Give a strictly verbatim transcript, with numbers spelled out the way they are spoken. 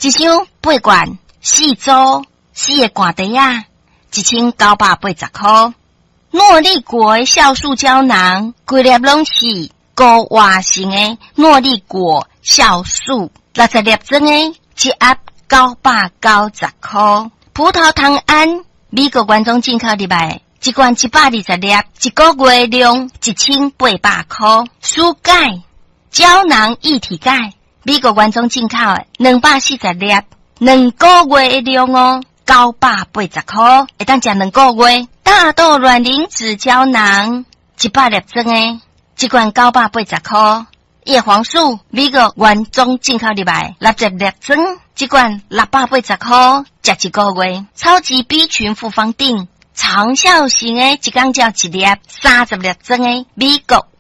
一箱八罐四组四个罐袋啊，一千九百八十块。诺丽果的酵素胶囊，规粒拢是高活性的诺丽果酵素，六十粒装的，一盒九百九十块。葡萄糖胺，美国原装进口入来，一罐一百二十粒，一个月量一千八百块。舒钙胶囊一体钙，美国原装进口的，两百四十粒，两个月的量哦，九百八十块，会当食两个月。大豆卵磷脂胶囊，一百粒装的，一罐九百八十块。叶黄素，美国原装进口入来，六十粒装，一罐六百八十块，食一个月。超级 B 群复方定，长效型的，一工照一粒，三十粒装的，美国